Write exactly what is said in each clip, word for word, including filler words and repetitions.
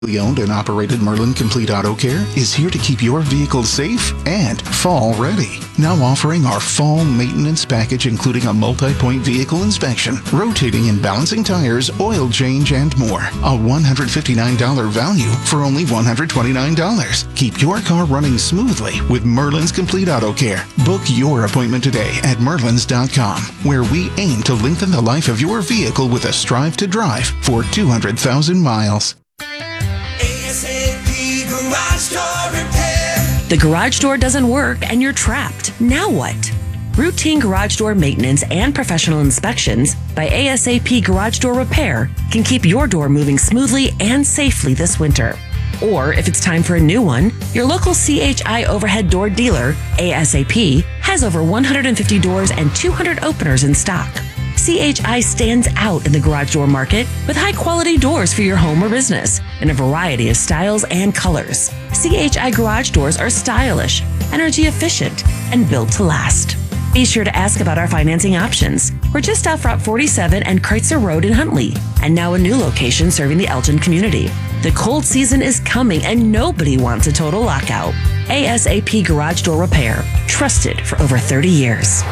The owned and operated Merlin Complete Auto Care is here to keep your vehicle safe and fall ready. Now offering our fall maintenance package, including a multi-point vehicle inspection, rotating and balancing tires, oil change, and more. A one hundred fifty-nine dollars value for only one hundred twenty-nine dollars. Keep your car running smoothly with Merlin's Complete Auto Care. Book your appointment today at merlins dot com, where we aim to lengthen the life of your vehicle with a Strive to Drive for two hundred thousand miles. The garage door doesn't work and you're trapped. Now what? Routine garage door maintenance and professional inspections by ASAP Garage Door Repair can keep your door moving smoothly and safely this winter. Or if it's time for a new one, your local C H I overhead door dealer, ASAP, has over one hundred fifty doors and two hundred openers in stock. C H I stands out in the garage door market with high-quality doors for your home or business in a variety of styles and colors. C H I garage doors are stylish, energy efficient, and built to last. Be sure to ask about our financing options. We're just off Route forty-seven and Kreutzer Road in Huntley, and now a new location serving the Elgin community. The cold season is coming and nobody wants a total lockout. ASAP Garage Door Repair, trusted for over thirty years.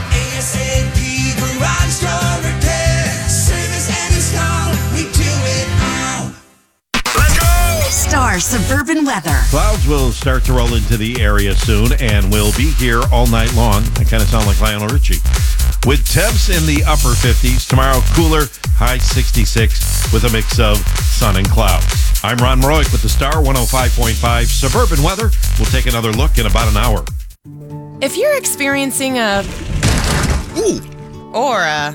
Garage Door Repair, service and install, we do it all. Let's go! Star Suburban Weather. Clouds will start to roll into the area soon and will be here all night long. I kind of sound like Lionel Richie. With temps in the upper fifties, tomorrow cooler, high sixty-six with a mix of sun and clouds. I'm Ron Moroik with the Star one oh five point five Suburban Weather. We'll take another look in about an hour. If you're experiencing a... Ooh. Or a...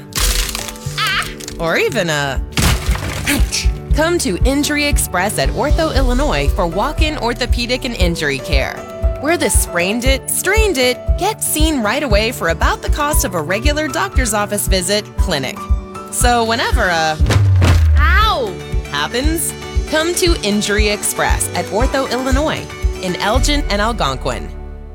Ah. Or even a... Ouch. Come to Injury Express at Ortho, Illinois for walk-in orthopedic and injury care. Where the sprained it, strained it, get seen right away for about the cost of a regular doctor's office visit, clinic. So whenever a... Ow! happens, come to Injury Express at Ortho, Illinois in Elgin and Algonquin.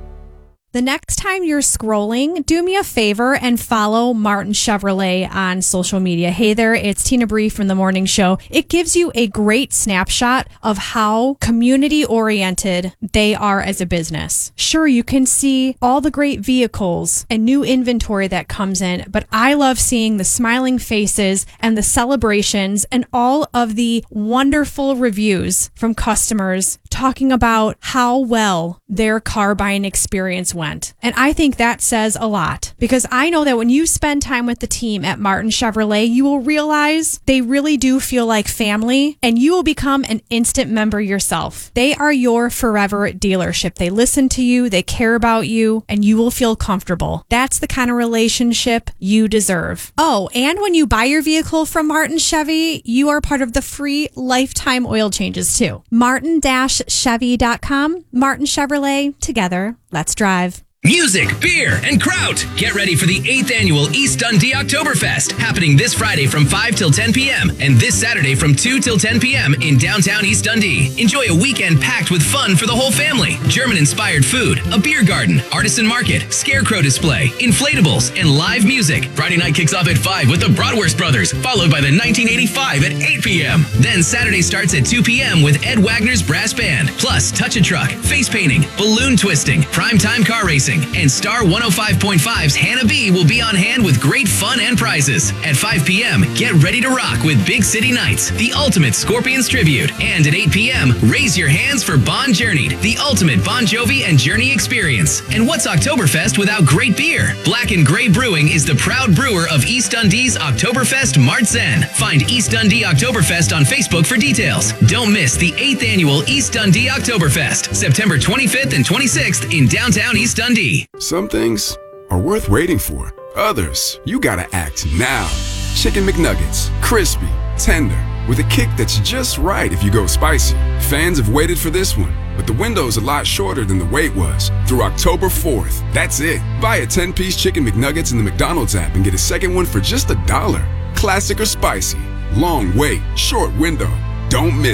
The next time you're scrolling, do me a favor and follow Martin Chevrolet on social media. Hey there, it's Tina Bree from The Morning Show. It gives you a great snapshot of how community-oriented they are as a business. Sure, you can see all the great vehicles and new inventory that comes in, but I love seeing the smiling faces and the celebrations and all of the wonderful reviews from customers talking about how well their car buying experience went. And I think that says a lot, because I know that when you spend time with the team at Martin Chevrolet, you will realize they really do feel like family, and you will become an instant member yourself. They are your forever dealership. They listen to you, they care about you, and you will feel comfortable. That's the kind of relationship you deserve. Oh, and when you buy your vehicle from Martin Chevy, you are part of the free lifetime oil changes too. martin dash chevy dot com. Martin Chevrolet, together, let's drive. Music, beer, and kraut. Get ready for the eighth Annual East Dundee Oktoberfest, happening this Friday from five till ten p.m. and this Saturday from two till ten p.m. in downtown East Dundee. Enjoy a weekend packed with fun for the whole family. German-inspired food, a beer garden, artisan market, scarecrow display, inflatables, and live music. Friday night kicks off at five with the Bratwurst Brothers, followed by the nineteen eighty-five at eight p.m. Then Saturday starts at two p.m. with Ed Wagner's Brass Band, plus Touch a Truck, face painting, balloon twisting, primetime car racing, and Star one oh five point five's Hannah B will be on hand with great fun and prizes. At five p.m., get ready to rock with Big City Nights, the ultimate Scorpions tribute. And at eight p.m., raise your hands for Bon Journeyed, the ultimate Bon Jovi and Journey experience. And what's Oktoberfest without great beer? Black and Gray Brewing is the proud brewer of East Dundee's Oktoberfest Martzen. Find East Dundee Oktoberfest on Facebook for details. Don't miss the eighth Annual East Dundee Oktoberfest, September twenty-fifth and twenty-sixth in downtown East Dundee. Some things are worth waiting for. Others, you gotta act now. Chicken McNuggets, crispy, tender, with a kick that's just right if you go spicy. Fans have waited for this one, but the window's a lot shorter than the wait was. Through October fourth, that's it. Buy a ten-piece Chicken McNuggets in the McDonald's app and get a second one for just a dollar. Classic or spicy, long wait, short window. Don't miss it.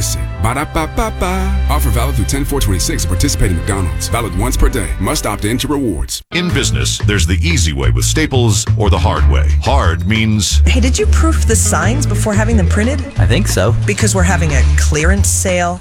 Ba-da-ba-ba-ba. Offer valid through ten four twenty-six at participating McDonald's. Valid once per day. Must opt in to rewards. In business, there's the easy way with Staples or the hard way. Hard means... Hey, did you proof the signs before having them printed? I think so. Because we're having a clearance sale